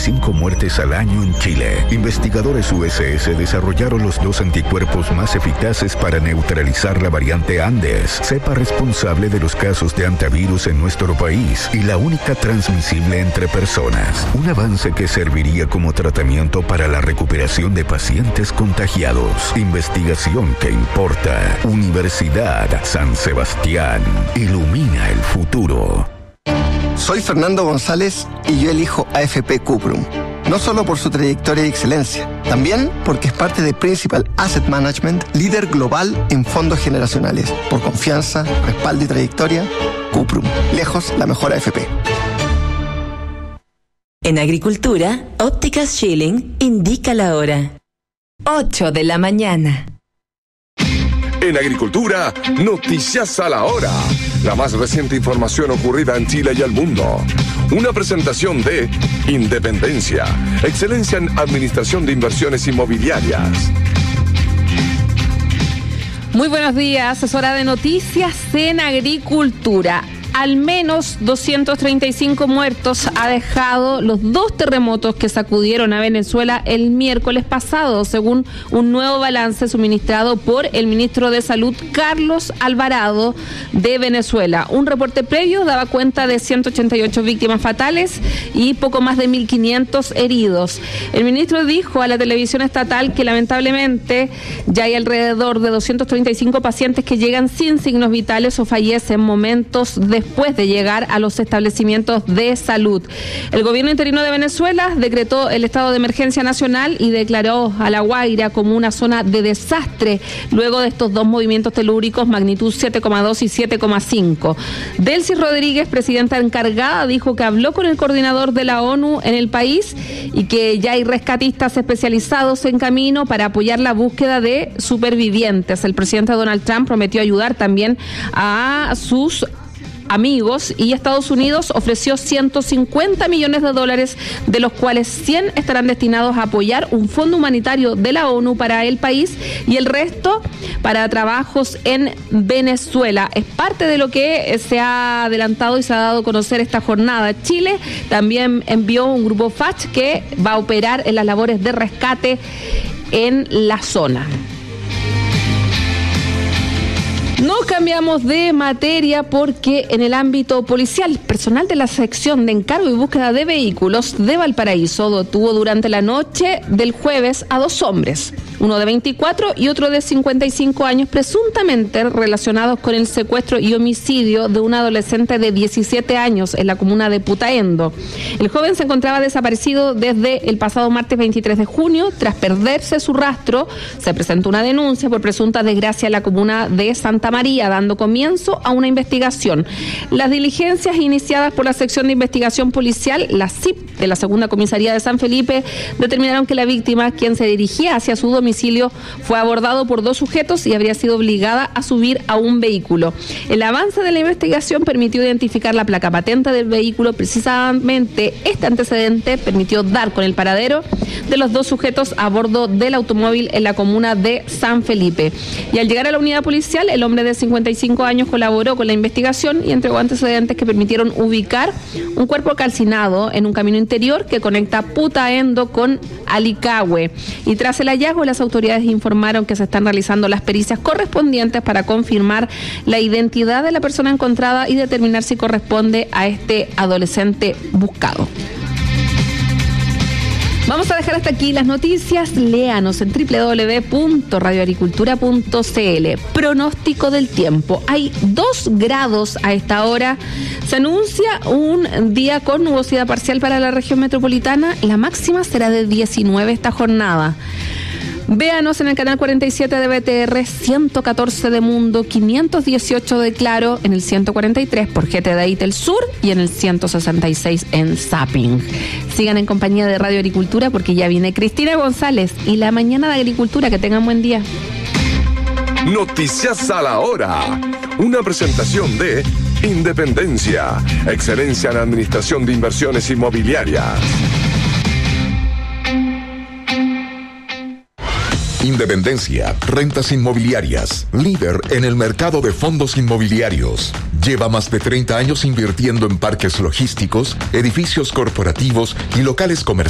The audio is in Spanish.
25 muertes al año en Chile. Investigadores USS desarrollaron los 2 anticuerpos más eficaces para neutralizar la variante Andes, cepa responsable de los casos de antivirus en nuestro país y la única transmisible entre personas. Un avance que serviría como tratamiento para la recuperación de pacientes contagiados. Investigación que importa. Universidad San Sebastián. Ilumina el futuro. Soy Fernando González y yo elijo AFP Cuprum. No solo por su trayectoria y excelencia, también porque es parte de Principal Asset Management, líder global en fondos generacionales. Por confianza, respaldo y trayectoria, Cuprum. Lejos la mejor AFP. En Agricultura, Ópticas Schilling indica la hora. 8 de la mañana. En Agricultura, noticias a la hora. La más reciente información ocurrida en Chile y el mundo. Una presentación de Independencia, excelencia en administración de inversiones inmobiliarias. Muy buenos días, es hora de noticias en Agricultura. Al menos 235 muertos ha dejado los 2 terremotos que sacudieron a Venezuela el miércoles pasado, según un nuevo balance suministrado por el ministro de Salud, Carlos Alvarado, de Venezuela. Un reporte previo daba cuenta de 188 víctimas fatales y poco más de 1.500 heridos. El ministro dijo a la televisión estatal que lamentablemente ya hay alrededor de 235 pacientes que llegan sin signos vitales o fallecen momentos después de llegar a los establecimientos de salud. El gobierno interino de Venezuela decretó el estado de emergencia nacional y declaró a La Guaira como una zona de desastre luego de estos 2 movimientos telúricos magnitud 7,2 y 7,5. Delcy Rodríguez, presidenta encargada, dijo que habló con el coordinador de la ONU en el país y que ya hay rescatistas especializados en camino para apoyar la búsqueda de supervivientes. El presidente Donald Trump prometió ayudar también a sus amigos y Estados Unidos ofreció $150 millones, de los cuales 100 estarán destinados a apoyar un fondo humanitario de la ONU para el país y el resto para trabajos en Venezuela. Es parte de lo que se ha adelantado y se ha dado a conocer esta jornada. Chile también envió un grupo FACH que va a operar en las labores de rescate en la zona. Nos cambiamos de materia porque en el ámbito policial, personal de la sección de encargo y búsqueda de vehículos de Valparaíso detuvo durante la noche del jueves a 2 hombres, uno de 24 y otro de 55 años, presuntamente relacionados con el secuestro y homicidio de un adolescente de 17 años en la comuna de Putaendo. El joven se encontraba desaparecido desde el pasado martes 23 de junio. Tras perderse su rastro, se presentó una denuncia por presunta desgracia en la comuna de Santa María, dando comienzo a una investigación. Las diligencias iniciadas por la sección de investigación policial, la CIP, de la segunda comisaría de San Felipe, determinaron que la víctima, quien se dirigía hacia su domicilio, fue abordado por 2 sujetos y habría sido obligada a subir a un vehículo. El avance de la investigación permitió identificar la placa patente del vehículo. Precisamente este antecedente permitió dar con el paradero de los 2 sujetos a bordo del automóvil en la comuna de San Felipe. Y al llegar a la unidad policial, el hombre de 55 años colaboró con la investigación y entregó antecedentes que permitieron ubicar un cuerpo calcinado en un camino interior que conecta Putaendo con Alicahue. Y tras el hallazgo, las autoridades informaron que se están realizando las pericias correspondientes para confirmar la identidad de la persona encontrada y determinar si corresponde a este adolescente buscado. Vamos a dejar hasta aquí las noticias. Léanos en www.radioagricultura.cl. Pronóstico del tiempo. Hay 2 grados a esta hora. Se anuncia un día con nubosidad parcial para la región metropolitana. La máxima será de 19 esta jornada. Véanos en el canal 47 de BTR, 114 de Mundo, 518 de Claro, en el 143 por GTDI del Sur y en el 166 en Zapping. Sigan en compañía de Radio Agricultura porque ya viene Cristina González y la mañana de Agricultura. Que tengan buen día. Noticias a la hora. Una presentación de Independencia, excelencia en administración de inversiones inmobiliarias. Independencia, rentas inmobiliarias, líder en el mercado de fondos inmobiliarios. Lleva más de 30 años invirtiendo en parques logísticos, edificios corporativos y locales comerciales.